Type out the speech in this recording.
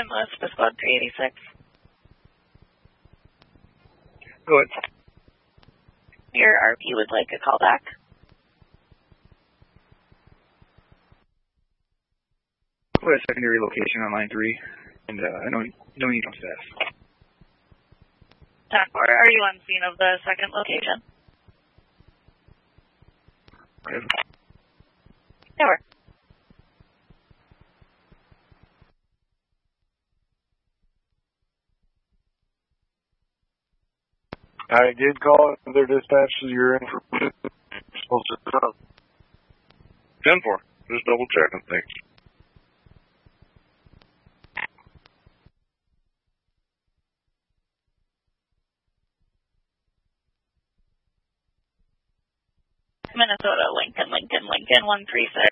Lewis for Squad 386. Go ahead. Your RP would like a call back. Go ahead, secondary location on line 3. And I don't need no staff. 10-4, are you on scene of the second location? Whatever. Never. I did call their dispatch to your information. Supposed to come. 10-4. Just double checking. Thanks. Minnesota, Lincoln, 136.